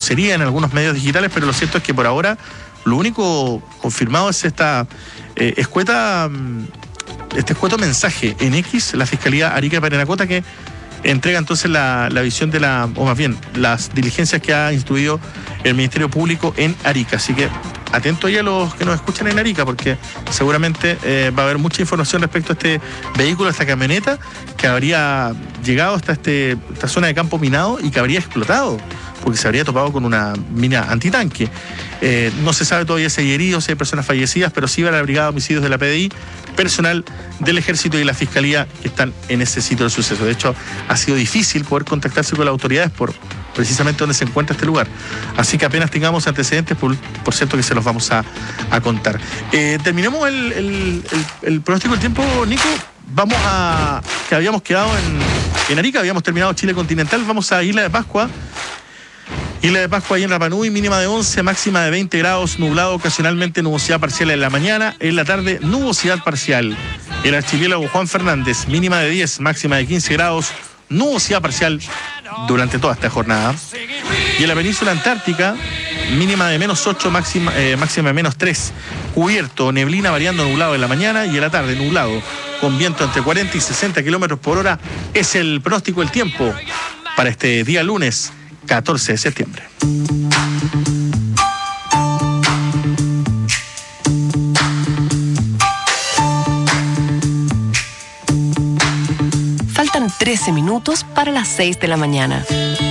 conocería en algunos medios digitales, pero lo cierto es que por ahora lo único confirmado es este escueto mensaje en X, la Fiscalía Arica y Parinacota, que entrega entonces la visión o más bien, las diligencias que ha instruido el Ministerio Público en Arica. Así que atento ahí a los que nos escuchan en Arica, porque seguramente va a haber mucha información respecto a este vehículo, a esta camioneta, que habría llegado hasta esta zona de campo minado y que habría explotado, porque se habría topado con una mina antitanque. No se sabe todavía si hay heridos, si hay personas fallecidas, pero sí va la Brigada de Homicidios de la PDI, personal del Ejército y la Fiscalía que están en ese sitio del suceso. De hecho, ha sido difícil poder contactarse con las autoridades por precisamente donde se encuentra este lugar. Así que apenas tengamos antecedentes, por cierto que se los vamos a contar. Terminemos el pronóstico del tiempo, Nico. Que habíamos quedado en Arica, habíamos terminado Chile continental, vamos a Isla de Pascua. Isla de Pascua ahí en Rapa Nui, mínima de 11, máxima de 20 grados, nublado, ocasionalmente nubosidad parcial en la mañana, en la tarde nubosidad parcial. El archipiélago Juan Fernández, mínima de 10, máxima de 15 grados, nubosidad parcial durante toda esta jornada. Y en la península antártica, mínima de menos 8, máxima de menos 3, cubierto, neblina variando nublado en la mañana y en la tarde nublado, con viento entre 40 y 60 kilómetros por hora. Es el pronóstico del tiempo para este día lunes 14 de septiembre. Faltan 13 minutos para las 6 de la mañana.